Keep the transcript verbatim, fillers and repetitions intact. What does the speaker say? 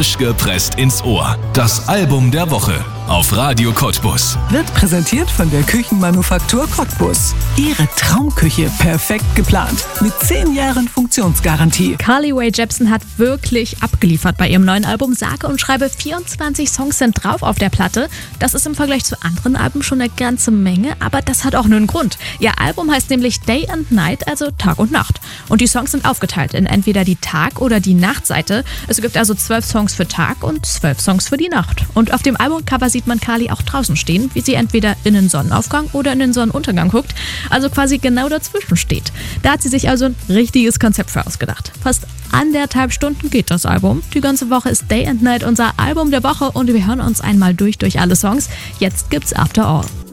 frisch gepresst ins Ohr. Das Album der Woche auf Radio Cottbus. Wird präsentiert von der Küchenmanufaktur Cottbus. Ihre Traumküche perfekt geplant. Mit zehn Jahren Funktionsgarantie. Carly Rae Jepsen hat wirklich abgeliefert bei ihrem neuen Album. Sage und schreibe vierundzwanzig Songs sind drauf auf der Platte. Das ist im Vergleich zu anderen Alben schon eine ganze Menge, aber das hat auch nur einen Grund. Ihr Album heißt nämlich Day and Night, also Tag und Nacht. Und die Songs sind aufgeteilt in entweder die Tag- oder die Nachtseite. Es gibt also zwölf Songs für Tag und zwölf Songs für die Nacht. Und auf dem Albumcover sieht man Carly auch draußen stehen, wie sie entweder in den Sonnenaufgang oder in den Sonnenuntergang guckt, also quasi genau dazwischen steht. Da hat sie sich also ein richtiges Konzept für ausgedacht. Fast anderthalb Stunden geht das Album. Die ganze Woche ist Day and Night unser Album der Woche und wir hören uns einmal durch durch alle Songs. Jetzt gibt's After All.